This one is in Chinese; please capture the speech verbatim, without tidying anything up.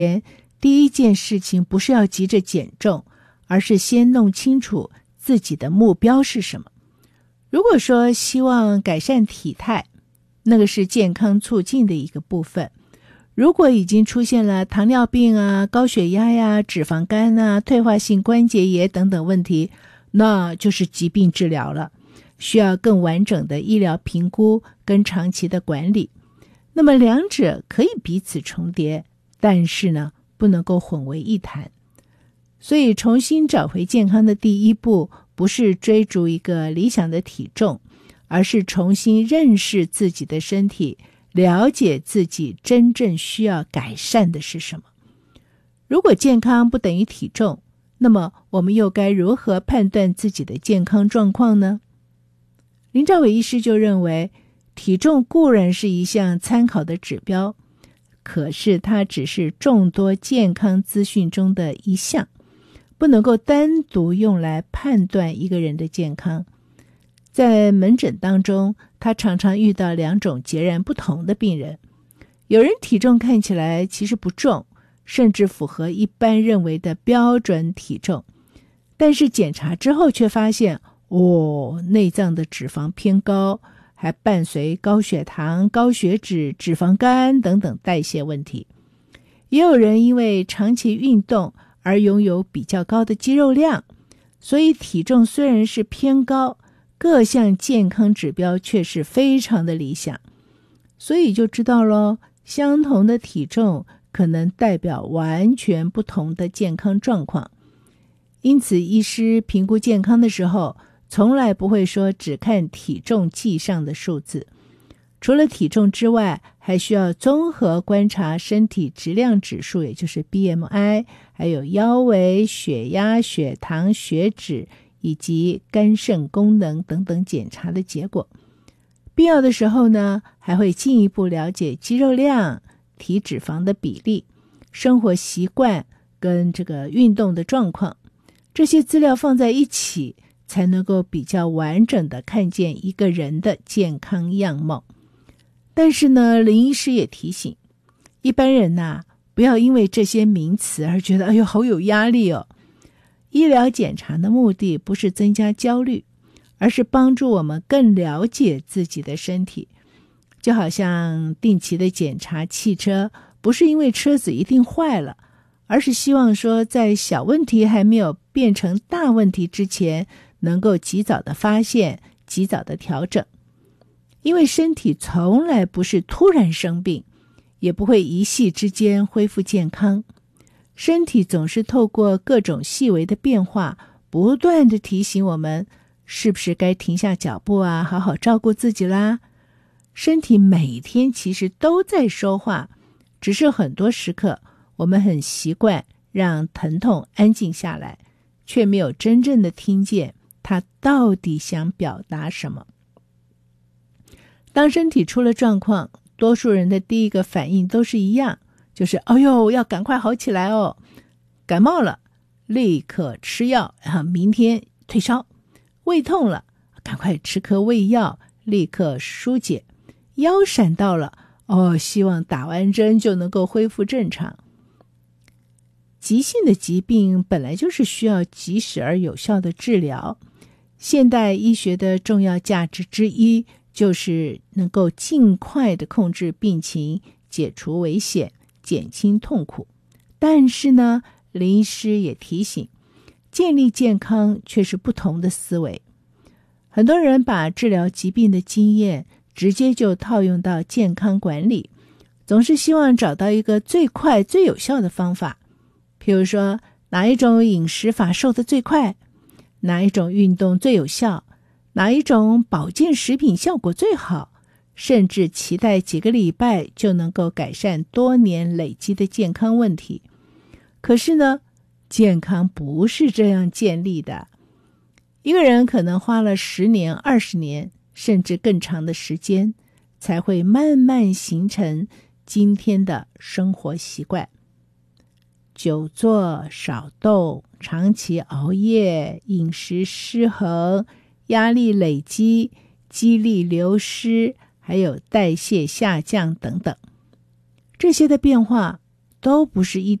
第一件事情不是要急着减重，而是先弄清楚自己的目标是什么。如果说希望改善体态，那个是健康促进的一个部分。如果已经出现了糖尿病啊、高血压呀、脂肪肝啊、退化性关节炎等等问题，那就是疾病治疗了，需要更完整的医疗评估跟长期的管理。那么两者可以彼此重叠，但是呢，不能够混为一谈。所以重新找回健康的第一步，不是追逐一个理想的体重，而是重新认识自己的身体，了解自己真正需要改善的是什么。如果健康不等于体重，那么我们又该如何判断自己的健康状况呢？林兆伟医师就认为，体重固然是一项参考的指标，可是它只是众多健康资讯中的一项，不能够单独用来判断一个人的健康。在门诊当中，他常常遇到两种截然不同的病人。有人体重看起来其实不重，甚至符合一般认为的标准体重，但是检查之后却发现，哦，内脏的脂肪偏高，还伴随高血糖、高血脂、脂肪肝等等代谢问题。也有人因为长期运动而拥有比较高的肌肉量，所以体重虽然是偏高，各项健康指标却是非常的理想。所以就知道咯，相同的体重可能代表完全不同的健康状况。因此医师评估健康的时候，从来不会说只看体重计上的数字。除了体重之外，还需要综合观察身体质量指数，也就是 B M I， 还有腰围、血压、血糖、血脂以及肝肾功能等等检查的结果。必要的时候呢，还会进一步了解肌肉量、体脂肪的比例、生活习惯跟这个运动的状况。这些资料放在一起，才能够比较完整的看见一个人的健康样貌。但是呢，林医师也提醒一般人啊，不要因为这些名词而觉得哎呦好有压力哦。医疗检查的目的不是增加焦虑，而是帮助我们更了解自己的身体。就好像定期的检查汽车，不是因为车子一定坏了，而是希望说在小问题还没有变成大问题之前，能够及早的发现，及早的调整。因为身体从来不是突然生病，也不会一夕之间恢复健康。身体总是透过各种细微的变化，不断的提醒我们，是不是该停下脚步啊，好好照顾自己啦。身体每天其实都在说话，只是很多时刻我们很习惯让疼痛安静下来，却没有真正的听见它到底想表达什么。当身体出了状况，多数人的第一个反应都是一样，就是哎呦，要赶快好起来哦。感冒了，立刻吃药，啊，明天退烧。胃痛了，赶快吃颗胃药，立刻疏解。腰闪到了，哦，希望打完针就能够恢复正常。急性的疾病本来就是需要及时而有效的治疗。现代医学的重要价值之一，就是能够尽快的控制病情，解除危险，减轻痛苦。但是呢，林医师也提醒，建立健康却是不同的思维。很多人把治疗疾病的经验直接就套用到健康管理，总是希望找到一个最快最有效的方法。譬如说，哪一种饮食法瘦得最快，哪一种运动最有效，哪一种保健食品效果最好，甚至期待几个礼拜就能够改善多年累积的健康问题。可是呢，健康不是这样建立的。一个人可能花了十年、二十年，甚至更长的时间，才会慢慢形成今天的生活习惯。久坐少动，长期熬夜，饮食失衡，压力累积，肌力流失，还有代谢下降等等，这些的变化都不是一